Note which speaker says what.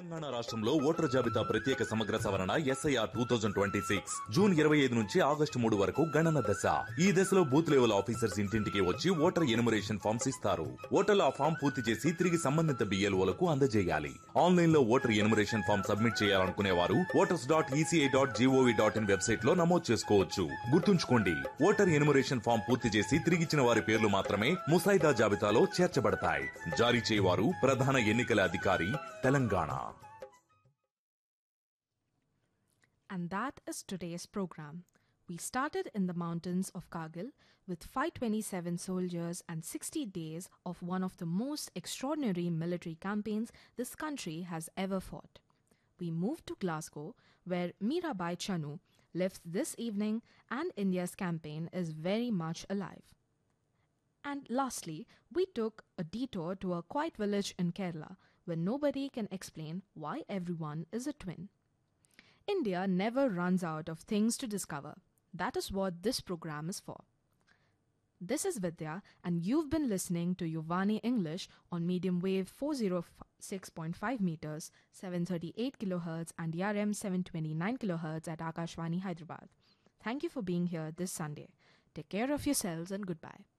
Speaker 1: తెలంగాణ రాష్ట్రంలో ఓటర్ జాబితా ప్రత్యేక సమగ్ర సవరణ ఎస్ఐఆర్ 2026 జూన్ 25 నుంచి ఆగస్టు 3 వరకు గణన దశ. ఈ దశలో బూత్ లెవెల్ ఆఫీసర్స్ ఇంటింటికి వచ్చి ఓటర్ ఎనుమరేషన్ ఫామ్స్ ఇస్తారు. ఓటర్లు ఆ ఫామ్ పూర్తి చేసి తిరిగి సంబంధిత బిఎల్ఓలకు అందజేయాలి. ఆన్లైన్ లో ఓటర్ ఎనుమరేషన్ ఫామ్ సబ్మిట్ చేయాలనుకునే వారు voters.eci.gov.in వెబ్సైట్ లో నమోదు చేసుకోవచ్చు. గుర్తుంచుకోండి, ఓటర్ ఎనుమరేషన్ ఫామ్ పూర్తి చేసి తిరిగిచ్చిన వారి పేర్లు మాత్రమే ముసాయిదా జాబితాలో చేర్చబడతాయి. జారీ చేయవారు ప్రధాన ఎన్నికల అధికారి Telangana.
Speaker 2: And that is today's program. We started in the mountains of Kargil with 527 soldiers and 60 days of one of the most extraordinary military campaigns this country has ever fought. We moved to Glasgow, where Mirabai Chanu lives this evening, and India's campaign is very much alive. And lastly, we took a detour to a quiet village in Kerala where nobody can explain why everyone is a twin. India never runs out of things to discover. That is what this program is for. This is Vidya, and you've been listening to Yuvani English on medium wave 406.5 meters, 738 kilohertz, and ERM 729 kilohertz at Akashvani, Hyderabad. Thank you for being here this Sunday. Take care of yourselves and goodbye.